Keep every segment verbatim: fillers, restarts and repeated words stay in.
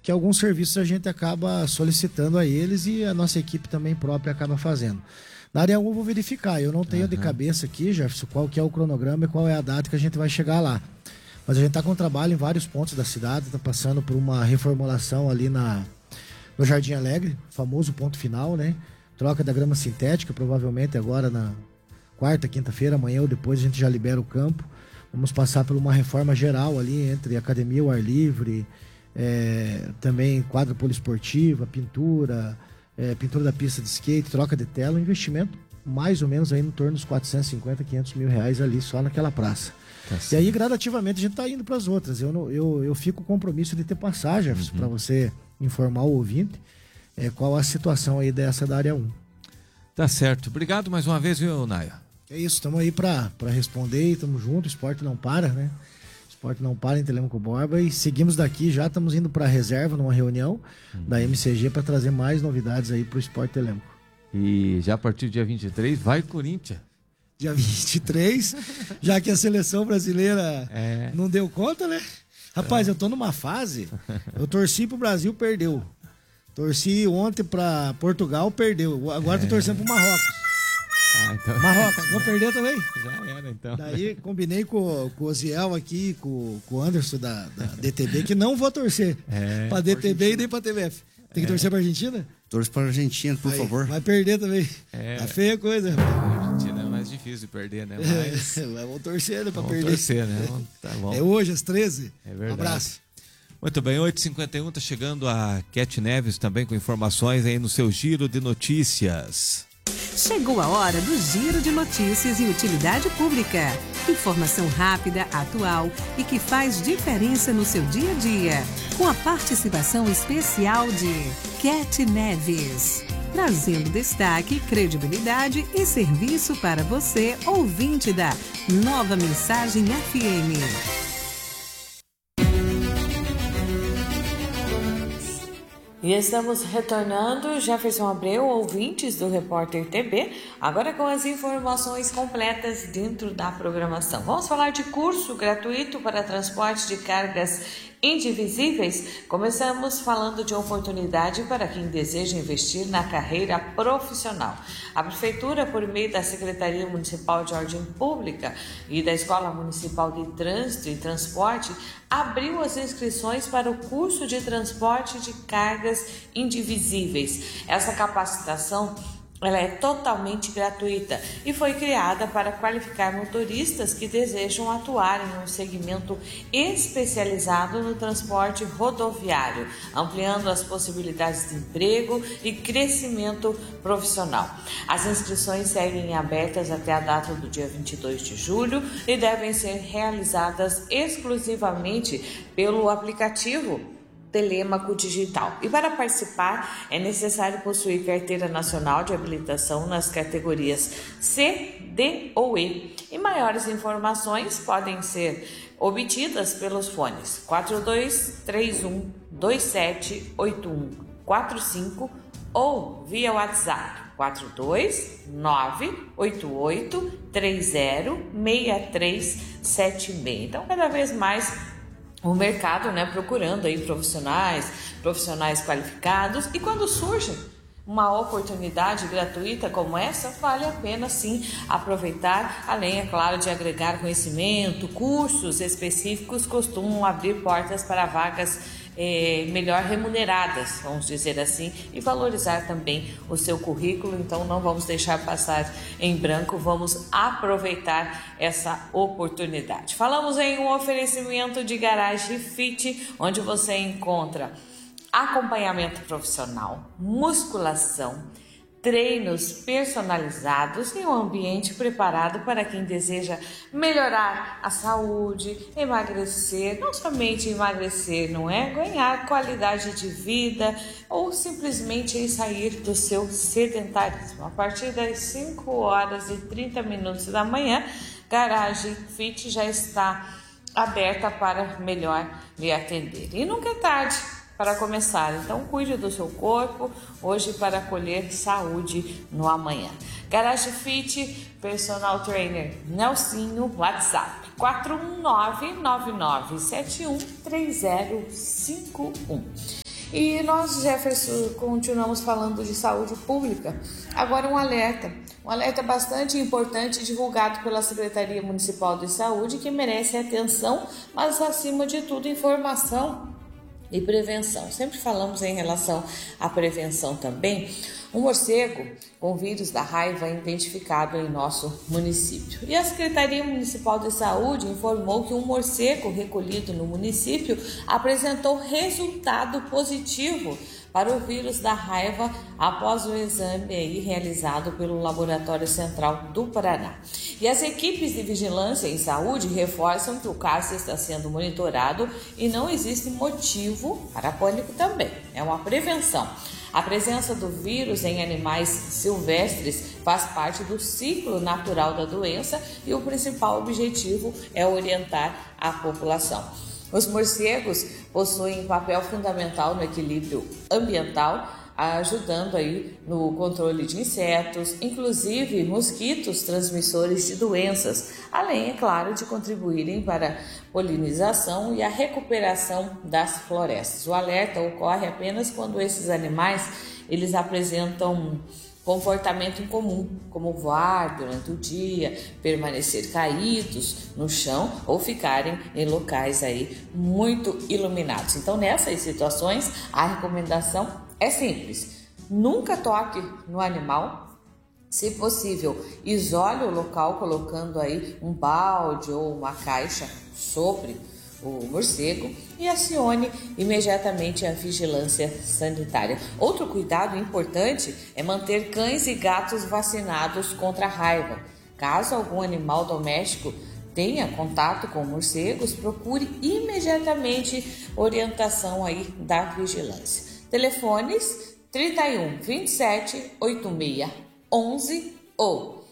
que alguns serviços a gente acaba solicitando a eles e a nossa equipe também própria acaba fazendo. Na área um eu vou verificar, eu não tenho uhum. de cabeça aqui, Jefferson, qual que é o cronograma e qual é a data que a gente vai chegar lá. Mas a gente está com trabalho em vários pontos da cidade, está passando por uma reformulação ali na, no Jardim Alegre, famoso ponto final, né? Troca da grama sintética, provavelmente agora na quarta, quinta-feira, amanhã ou depois a gente já libera o campo. Vamos passar por uma reforma geral ali entre academia, o ar livre, é, também quadra poliesportiva, pintura, é, pintura da pista de skate, troca de tela, um investimento mais ou menos aí no torno dos quatrocentos e cinquenta, quinhentos mil reais ali só naquela praça. Tá, e aí gradativamente a gente tá indo para as outras. Eu, não, eu, eu fico com o compromisso de ter passagem, uhum. para você informar o ouvinte é, qual a situação aí dessa da área um. Tá certo. Obrigado mais uma vez, viu, Naia? É isso, estamos aí para responder e estamos juntos, o esporte não para, né? O esporte não para em Telêmaco Borba e seguimos daqui, já estamos indo para a reserva numa reunião uhum. da M C G para trazer mais novidades aí para o esporte Telêmaco. E já a partir do dia vinte e três vai Corinthians. Dia vinte e três, já que a seleção brasileira é. não deu conta, né? Rapaz, é. eu tô numa fase, eu torci pro Brasil, perdeu. Torci ontem pra Portugal, perdeu. Agora é. tô torcendo pro Marrocos. Ah, então... Marrocos, vou perder também? Já era, então. Daí combinei com, com o Oziel aqui, com, com o Anderson da, da D T B, que não vou torcer é, pra D T B e nem pra T B F. Tem que é. torcer pra Argentina? Torce pra Argentina, por Aí, favor. Vai perder também. É. Tá feia a coisa, rapaz. A Argentina é mais difícil de perder, né? Mas... É, vamos torcer, né, pra vamos perder. torcer, né? Tá bom. É hoje, às treze. É verdade. Um abraço. Muito bem, oito e cinquenta e um, tá chegando a Cat Neves também com informações aí no seu Giro de Notícias. Chegou a hora do Giro de Notícias e Utilidade Pública. Informação rápida, atual e que faz diferença no seu dia a dia. Com a participação especial de Cat Neves. Trazendo destaque, credibilidade e serviço para você, ouvinte da Nova Mensagem F M. E estamos retornando, Jefferson Abreu, ouvintes do Repórter T B, agora com as informações completas dentro da programação. Vamos falar de curso gratuito para transporte de cargas indivisíveis. Começamos falando de oportunidade para quem deseja investir na carreira profissional. A Prefeitura, por meio da Secretaria Municipal de Ordem Pública e da Escola Municipal de Trânsito e Transporte, abriu as inscrições para o curso de transporte de cargas indivisíveis. Essa capacitação ela é totalmente gratuita e foi criada para qualificar motoristas que desejam atuar em um segmento especializado no transporte rodoviário, ampliando as possibilidades de emprego e crescimento profissional. As inscrições seguem abertas até a data do dia vinte e dois de julho e devem ser realizadas exclusivamente pelo aplicativo Telêmaco Digital. E para participar é necessário possuir carteira nacional de habilitação nas categorias C, D ou E. E maiores informações podem ser obtidas pelos fones quatro dois três um dois sete oito um quatro cinco ou via WhatsApp quatro dois nove oito oito três zero seis três sete seis. Então, cada vez mais o mercado, né, procurando aí profissionais, profissionais qualificados, e quando surge uma oportunidade gratuita como essa, vale a pena sim aproveitar, além, é claro, de agregar conhecimento. Cursos específicos costumam abrir portas para vagas É, melhor remuneradas, vamos dizer assim, e valorizar também o seu currículo. Então não vamos deixar passar em branco, vamos aproveitar essa oportunidade. Falamos em um oferecimento de Garage Fit, onde você encontra acompanhamento profissional, musculação, treinos personalizados e um ambiente preparado para quem deseja melhorar a saúde, emagrecer, não somente emagrecer, não é? Ganhar qualidade de vida ou simplesmente sair do seu sedentarismo. A partir das cinco horas e trinta minutos da manhã, Garage Fit já está aberta para melhor lhe atender. E nunca é tarde para começar, então cuide do seu corpo hoje para colher saúde no amanhã. Garage Fit, Personal Trainer Nelsinho, WhatsApp quatro um nove nove nove sete um três zero cinco um. E nós, Jefferson, continuamos falando de saúde pública. Agora um alerta, um alerta bastante importante divulgado pela Secretaria Municipal de Saúde, que merece atenção, mas acima de tudo informação e prevenção. Sempre falamos em relação à prevenção também. Um morcego com vírus da raiva é identificado em nosso município. E a Secretaria Municipal de Saúde informou que um morcego recolhido no município apresentou resultado positivo para o vírus da raiva após o exame aí realizado pelo Laboratório Central do Paraná. E as equipes de vigilância em saúde reforçam que o caso está sendo monitorado e não existe motivo para pânico também. É uma prevenção. A presença do vírus em animais silvestres faz parte do ciclo natural da doença e o principal objetivo é orientar a população. Os morcegos possuem papel fundamental no equilíbrio ambiental, ajudando aí no controle de insetos, inclusive mosquitos transmissores de doenças, além, é claro, de contribuírem para a polinização e a recuperação das florestas. O alerta ocorre apenas quando esses animais eles apresentam comportamento incomum, como voar durante o dia, permanecer caídos no chão ou ficarem em locais aí muito iluminados. Então, nessas situações, a recomendação é simples: nunca toque no animal. Se possível, isole o local colocando aí um balde ou uma caixa sobre o morcego e acione imediatamente a vigilância sanitária. Outro cuidado importante é manter cães e gatos vacinados contra a raiva. Caso algum animal doméstico tenha contato com morcegos, procure imediatamente orientação aí da vigilância. Telefones trinta e um, vinte e sete, oitenta e seis, onze ou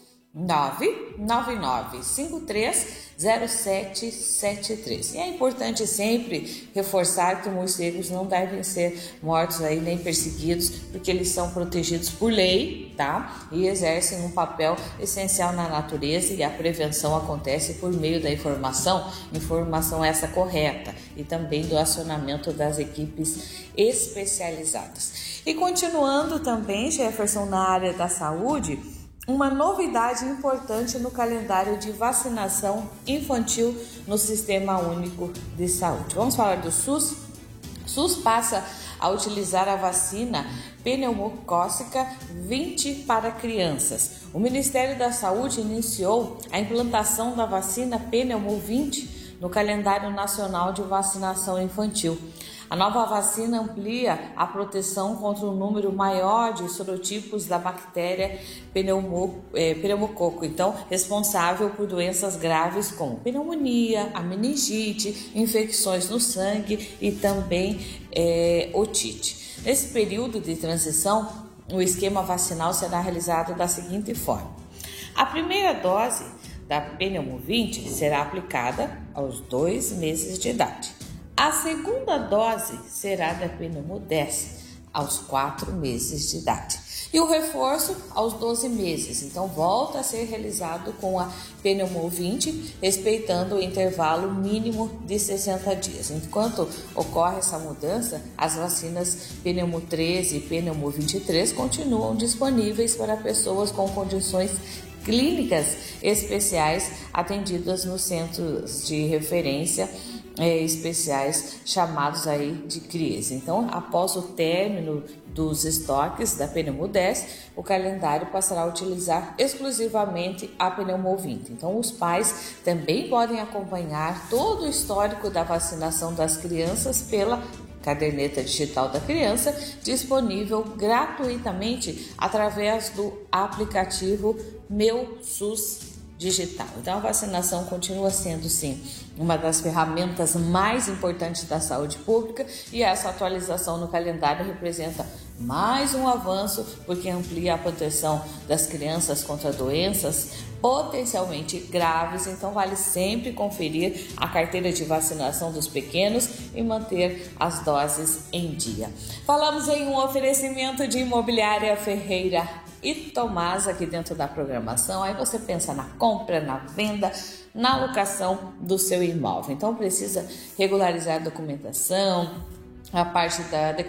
nove nove nove cinco três zero sete sete três. E é importante sempre reforçar que morcegos não devem ser mortos aí nem perseguidos, porque eles são protegidos por lei, tá? E exercem um papel essencial na natureza, e a prevenção acontece por meio da informação, informação essa correta, e também do acionamento das equipes especializadas. E continuando também, Jefferson, na área da saúde, uma novidade importante no calendário de vacinação infantil no Sistema Único de Saúde. Vamos falar do SUS? O SUS passa a utilizar a vacina pneumocócica vinte para crianças. O Ministério da Saúde iniciou a implantação da vacina Pneumo vinte no calendário nacional de vacinação infantil. A nova vacina amplia a proteção contra um número maior de sorotipos da bactéria pneumo, eh, pneumococo, então responsável por doenças graves como pneumonia, a meningite, infecções no sangue e também eh, otite. Nesse período de transição, o esquema vacinal será realizado da seguinte forma: a primeira dose da Pneumo vinte será aplicada aos dois meses de idade. A segunda dose será da Pneumo dez aos quatro meses de idade. E o reforço aos doze meses. Então, volta a ser realizado com a Pneumo vinte, respeitando o intervalo mínimo de sessenta dias. Enquanto ocorre essa mudança, as vacinas Pneumo treze e Pneumo vinte e três continuam disponíveis para pessoas com condições clínicas especiais atendidas nos centros de referência É, especiais chamados aí de C R I E S. Então, após o término dos estoques da Pneumo dez, o calendário passará a utilizar exclusivamente a Pneumo vinte. Então, os pais também podem acompanhar todo o histórico da vacinação das crianças pela caderneta digital da criança, disponível gratuitamente através do aplicativo Meu SUS Digital. Então, a vacinação continua sendo, sim, uma das ferramentas mais importantes da saúde pública, e essa atualização no calendário representa mais um avanço, porque amplia a proteção das crianças contra doenças potencialmente graves. Então, vale sempre conferir a carteira de vacinação dos pequenos e manter as doses em dia. Falamos em um oferecimento de Imobiliária Ferreira e Tomás aqui dentro da programação. Aí você pensa na compra, na venda, na locação do seu imóvel. Então, precisa regularizar a documentação, a parte da